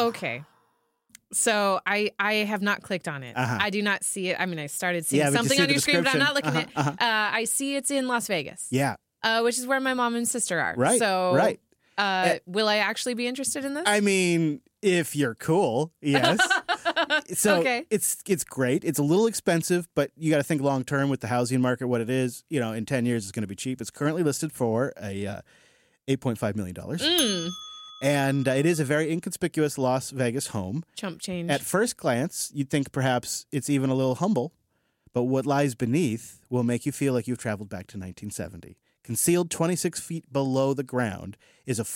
Okay. So I have not clicked on it. I do not see it. I mean, I started seeing something on your screen, but I'm not looking at it. I see it's in Las Vegas. Yeah. Which is where my mom and sister are. Right. So, right. Will I actually be interested in this? I mean, if you're cool, yes. So okay. It's great. It's a little expensive, but you got to think long term with the housing market. What it is, in 10 years, it's going to be cheap. It's currently listed for a $8.5 million. And it is a very inconspicuous Las Vegas home. Chump change. At first glance, you'd think perhaps it's even a little humble, but what lies beneath will make you feel like you've traveled back to 1970. Concealed 26 feet below the ground is a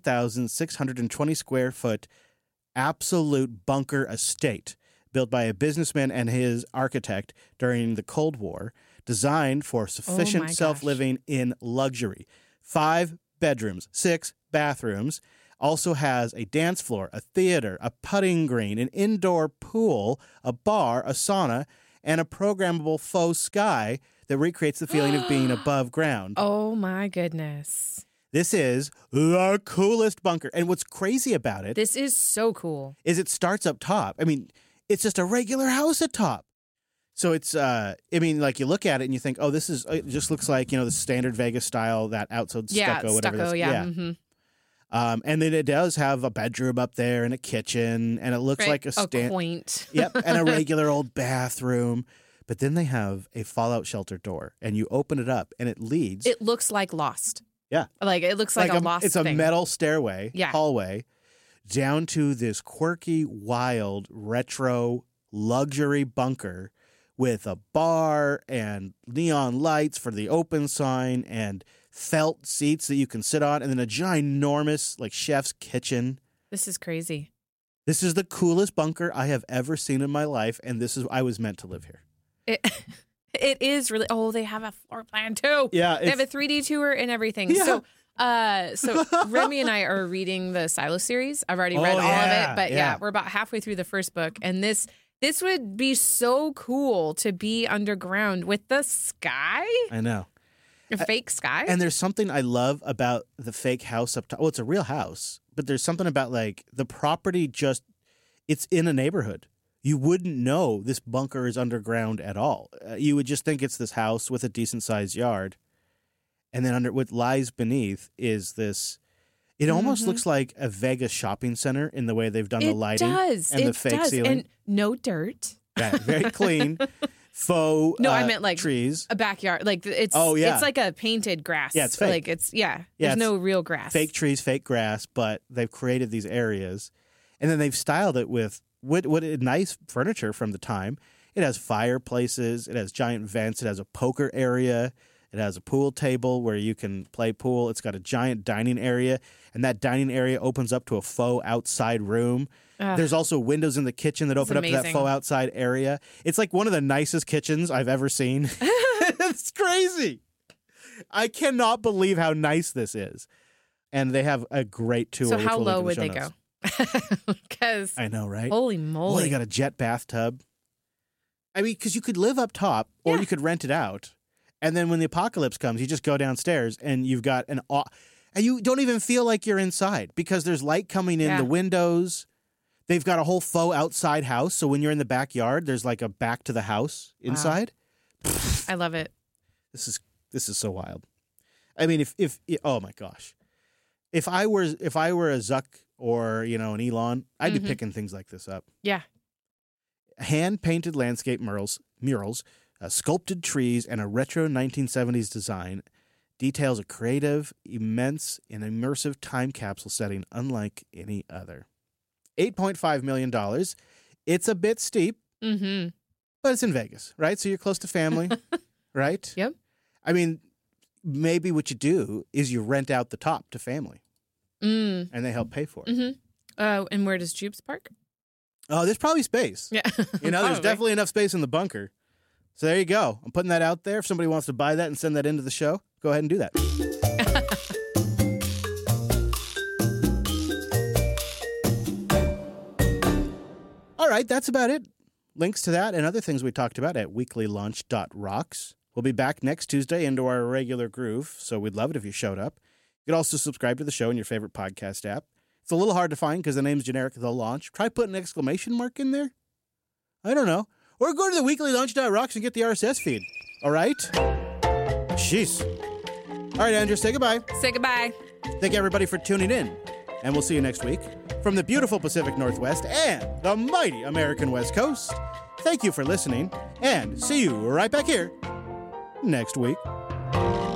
14,620 square foot absolute bunker estate built by a businessman and his architect during the Cold War, designed for sufficient self-living in luxury. 5 bedrooms, 6 bathrooms. Also has a dance floor, a theater, a putting green, an indoor pool, a bar, a sauna, and a programmable faux sky that recreates the feeling of being above ground. Oh, my goodness. This is the coolest bunker. And what's crazy about it... This is so cool. ...is it starts up top. I mean, it's just a regular house at top. So it's, you look at it and you think, oh, it just looks like, the standard Vegas style, that outside stucco, whatever it is. Yeah. Mm-hmm. And then it does have a bedroom up there and a kitchen, and it looks like a quaint. Yep, and a regular old bathroom. But then they have a fallout shelter door, and you open it up, and it leads. It looks like Lost. Yeah, like it looks like a Lost. It's thing. A metal stairway, hallway, down to this quirky, wild, retro, luxury bunker with a bar and neon lights for the open sign and felt seats that you can sit on, and then a ginormous, chef's kitchen. This is crazy. This is the coolest bunker I have ever seen in my life, and I was meant to live here. It is really... Oh, they have a floor plan, too. Yeah. They have a 3D tour and everything. Yeah. So Remy and I are reading the Silo series. I've already read all of it, but we're about halfway through the first book, and this would be so cool to be underground with the sky. I know. A fake sky? And there's something I love about the fake house up top. Well, it's a real house, but there's something about the property it's in a neighborhood. You wouldn't know this bunker is underground at all. You would just think it's this house with a decent sized yard. And then what lies beneath is this. It almost looks like a Vegas shopping center in the way they've done the lighting. And the fake ceiling. And no dirt. Yeah, very clean. Faux I meant trees. A backyard. It's like a painted grass. Yeah, it's fake. There's no real grass. Fake trees, fake grass, but they've created these areas. And then they've styled it with what nice furniture from the time. It has fireplaces, it has giant vents, it has a poker area, it has a pool table where you can play pool. It's got a giant dining area, and that dining area opens up to a faux outside room. There's also windows in the kitchen that open up to that faux outside area. It's like one of the nicest kitchens I've ever seen. It's crazy. I cannot believe how nice this is. And they have a great tour. So how low would they go? Because I know, right? Holy moly. Well, they got a jet bathtub. I mean, because you could live up top or you could rent it out. And then when the apocalypse comes, you just go downstairs and you've got and you don't even feel like you're inside because there's light coming in the windows. They've got a whole faux outside house. So when you're in the backyard, there's like a back to the house inside. Wow. I love it. This is so wild. I mean, if oh my gosh. If I were a Zuck or, an Elon, I'd be picking things like this up. Yeah. Hand-painted landscape murals, sculpted trees, and a retro 1970s design details a creative, immense, and immersive time capsule setting unlike any other. $8.5 million. It's a bit steep, but it's in Vegas, right? So you're close to family, right? Yep. I mean, maybe what you do is you rent out the top to family, and they help pay for it. And where does Jupes park? Oh, there's probably space. Yeah. There's definitely enough space in the bunker. So there you go. I'm putting that out there. If somebody wants to buy that and send that into the show, go ahead and do that. All right, that's about it. Links to that and other things we talked about at weeklylaunch.rocks. We'll be back next Tuesday into our regular groove, so we'd love it if you showed up. You could also subscribe to the show in your favorite podcast app. It's a little hard to find because the name's generic, The Launch. Try putting an exclamation mark in there. I don't know. Or go to the weeklylaunch.rocks and get the RSS feed. All right? Jeez. All right, Andrew, say goodbye. Say goodbye. Thank everybody for tuning in. And we'll see you next week from the beautiful Pacific Northwest and the mighty American West Coast. Thank you for listening, and see you right back here next week.